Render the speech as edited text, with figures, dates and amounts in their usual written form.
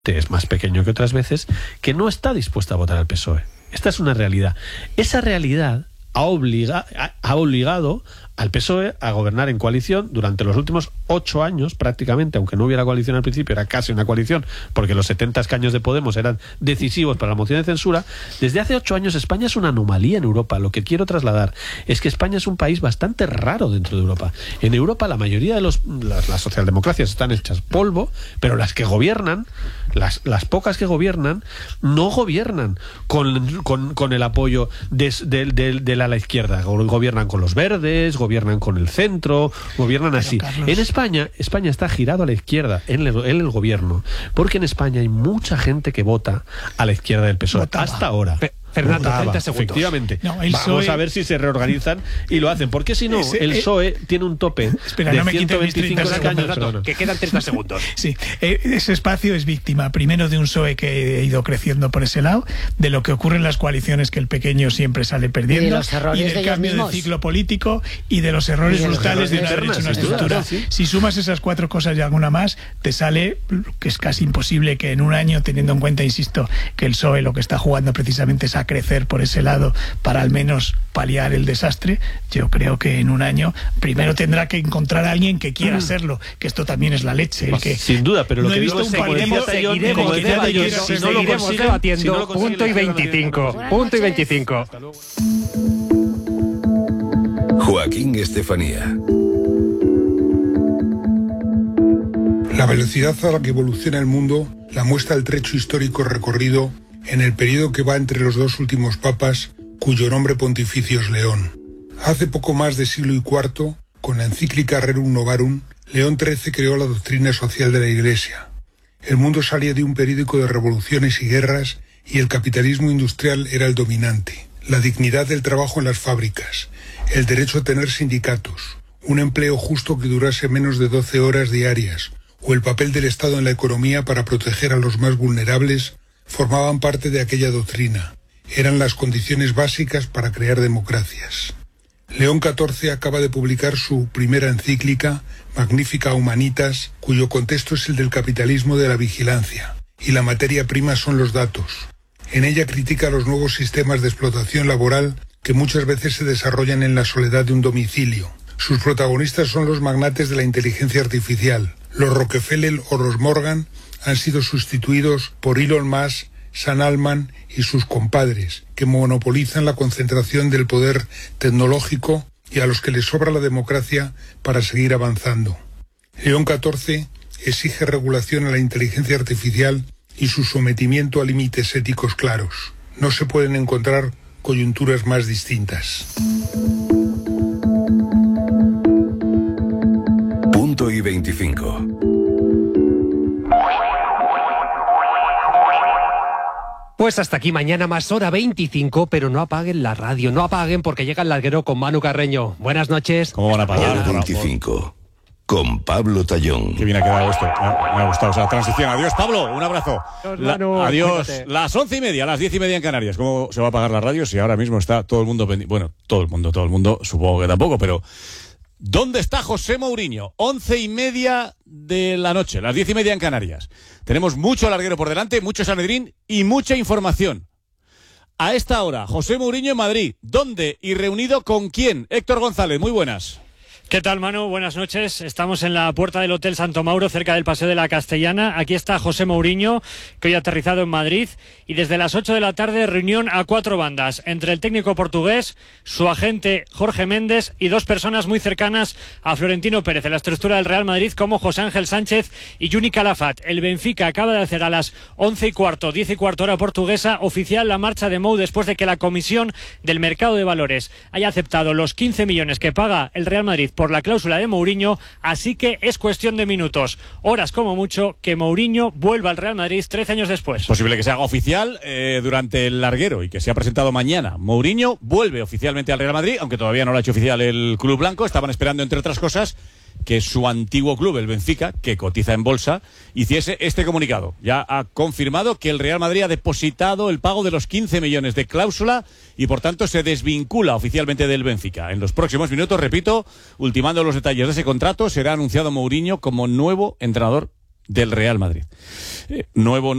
es más pequeño que otras veces, que no está dispuesta a votar al PSOE. Esta es una realidad. Esa realidad ha obligado al PSOE a gobernar en coalición durante los últimos 8 años, prácticamente, aunque no hubiera coalición al principio, era casi una coalición, porque los 70 escaños de Podemos eran decisivos para la moción de censura. Desde hace 8 años España es una anomalía en Europa. Lo que quiero trasladar es que España es un país bastante raro dentro de Europa. En Europa la mayoría de las socialdemocracias están hechas polvo, pero las que gobiernan, las pocas que gobiernan, no gobiernan con el apoyo de la izquierda. Gobiernan con los verdes, gobiernan con el centro, gobiernan así. En España está girado a la izquierda en el gobierno, porque en España hay mucha gente que vota a la izquierda del PSOE. Hasta ahora. Fernando, 30 segundos. Efectivamente. Vamos a ver si se reorganizan y lo hacen. Porque si no, el PSOE tiene un tope de no me 125 escaños. Que quedan 30 segundos. Sí, ese espacio es víctima, primero, de un PSOE que ha ido creciendo por ese lado, de lo que ocurre en las coaliciones, que el pequeño siempre sale perdiendo, y de los errores y del cambio de ciclo político, y de los errores brutales de no haber hecho una estructura. Sí. Si sumas esas 4 cosas y alguna más, te sale que es casi imposible que en un año, teniendo en cuenta, insisto, que el PSOE lo que está jugando precisamente es a crecer por ese lado para al menos paliar el desastre. Yo creo que en un año primero tendrá que encontrar a alguien que quiera haserlo, que esto también es la leche. Sin duda, pero lo que digo es seguiremos debatiendo. Punto y 25. Punto y 25. Joaquín Estefanía. La velocidad a la que evoluciona el mundo la muestra el trecho histórico recorrido en el periodo que va entre los 2 últimos papas, cuyo nombre pontificio es León. Hace poco más de siglo y cuarto, con la encíclica Rerum Novarum, León XIII creó la doctrina social de la Iglesia. El mundo salía de un período de revoluciones y guerras, y el capitalismo industrial era el dominante. La dignidad del trabajo en las fábricas, el derecho a tener sindicatos, un empleo justo que durase menos de 12 horas diarias, o el papel del Estado en la economía para proteger a los más vulnerables, formaban parte de aquella doctrina. Eran las condiciones básicas para crear democracias. León XIV acaba de publicar su primera encíclica, Magnificat Humanitas, cuyo contexto es el del capitalismo de la vigilancia, y la materia prima son los datos. En ella critica los nuevos sistemas de explotación laboral que muchas veces se desarrollan en la soledad de un domicilio. Sus protagonistas son los magnates de la inteligencia artificial. Los Rockefeller o los Morgan han sido sustituidos por Elon Musk, Sam Altman y sus compadres, que monopolizan la concentración del poder tecnológico y a los que les sobra la democracia para seguir avanzando. León XIV exige regulación a la inteligencia artificial y su sometimiento a límites éticos claros. No se pueden encontrar coyunturas más distintas. Punto y 25. Pues hasta aquí, mañana más hora 25, pero no apaguen la radio, no apaguen, porque llega el larguero con Manu Carreño. Buenas noches. ¿Cómo van a apagar? 25. Con Pablo Tallón. Qué bien ha quedado esto. Me ha gustado esa transición. Adiós, Pablo. Un abrazo. Adiós. Cuídate. Las 11:30, las 10:30 en Canarias. ¿Cómo se va a apagar la radio si ahora mismo está todo el mundo pendiente? Bueno, todo el mundo, supongo que tampoco, pero ¿dónde está José Mourinho? 11:30 de la noche, las 10:30 en Canarias. Tenemos mucho larguero por delante, mucho Sanedrín y mucha información. A esta hora, José Mourinho en Madrid. ¿Dónde y reunido con quién? Héctor González, muy buenas. ¿Qué tal, Manu? Buenas noches. Estamos en la puerta del Hotel Santo Mauro, cerca del Paseo de la Castellana. Aquí está José Mourinho, que hoy ha aterrizado en Madrid. Y desde las 8 de la tarde, reunión a 4 bandas, entre el técnico portugués, su agente Jorge Méndez y 2 personas muy cercanas a Florentino Pérez, en la estructura del Real Madrid, como José Ángel Sánchez y Juni Calafat. El Benfica acaba de hacer a las 11:15, 10:15 hora portuguesa, oficial la marcha de Mou, después de que la Comisión del Mercado de Valores haya aceptado los 15 millones que paga el Real Madrid por la cláusula de Mourinho, así que es cuestión de minutos, horas como mucho, que Mourinho vuelva al Real Madrid 13 años después. Posible que se haga oficial durante el larguero y que sea presentado mañana. Mourinho vuelve oficialmente al Real Madrid, aunque todavía no lo ha hecho oficial el Club Blanco. Estaban esperando, entre otras cosas, que su antiguo club, el Benfica, que cotiza en bolsa, hiciese este comunicado. Ya ha confirmado que el Real Madrid ha depositado el pago de los 15 millones de cláusula y, por tanto, se desvincula oficialmente del Benfica. En los próximos minutos, repito, ultimando los detalles de ese contrato, será anunciado Mourinho como nuevo entrenador del Real Madrid. Nuevo